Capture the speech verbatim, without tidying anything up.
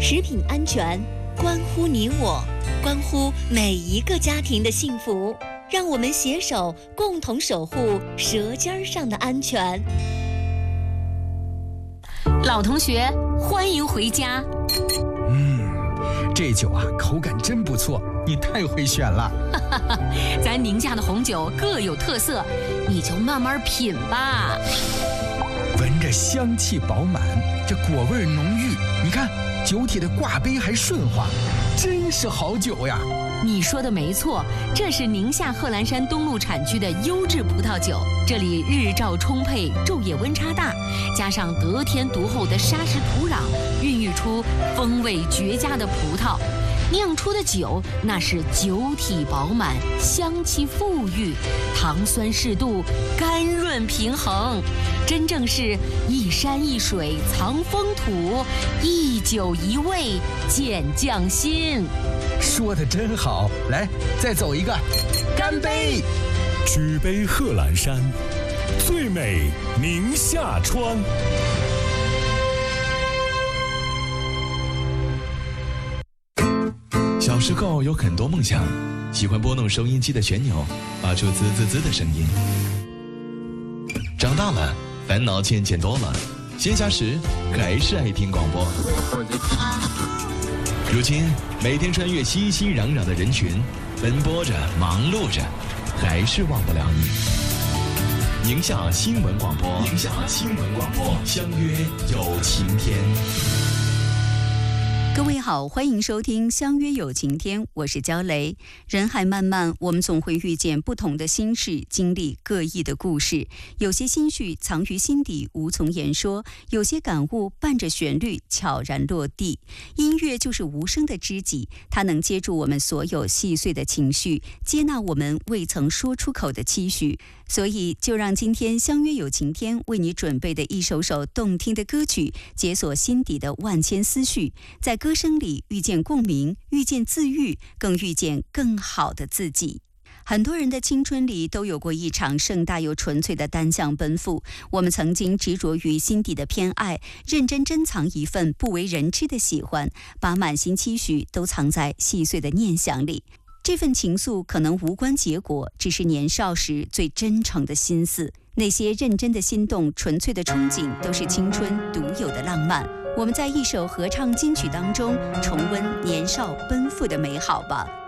食品安全关乎你我，关乎每一个家庭的幸福。让我们携手共同守护舌尖上的安全。 老同学，欢迎回家。 嗯，这酒啊，口感真不错，你太会选了。 咱宁夏的红酒各有特色，你就慢慢品吧。 闻着香气饱满，这果味浓郁，你看酒体的挂杯还顺滑，真是好酒呀。 你说的没错，这是宁夏贺兰山东路产区的优质葡萄酒。这里日照充沛，昼夜温差大，加上得天独厚的沙石土壤，孕育出风味绝佳的葡萄。酿出的酒那是酒体饱满，香气馥郁，糖酸适度，甘润平衡，真正是一山一水藏风土，一酒一味见匠心。 说得真好，来，再走一个，干杯！ 举杯贺兰山，最美宁夏川。 小时候有很多梦想，喜欢拨弄收音机的旋钮，发出滋滋滋的声音。长大了，烦恼渐渐多了，闲暇时还是爱听广播。如今，每天穿越熙熙攘攘的人群，奔波着，忙碌着，还是忘不了你。宁夏新闻广播，宁夏新闻广播，相约有晴天。 各位好，欢迎收听《相约有晴天》，我是焦雷。人海漫漫，我们总会遇见不同的心事，经历各异的故事。有些心绪藏于心底，无从言说；有些感悟伴着旋律悄然落地。音乐就是无声的知己，它能接住我们所有细碎的情绪，接纳我们未曾说出口的期许。所以，就让今天相约有晴天为你准备的一首首动听的歌曲，解锁心底的万千思绪，在歌声里遇见共鸣，遇见自愈，更遇见更好的自己。很多人的青春里都有过一场盛大又纯粹的单向奔赴，我们曾经执着于心底的偏爱，认真珍藏一份不为人知的喜欢，把满心期许都藏在细碎的念想里。这份情愫可能无关结果，只是年少时最真诚的心思。那些认真的心动，纯粹的憧憬，都是青春独有的浪漫。我们在一首合唱金曲当中重温年少奔赴的美好吧。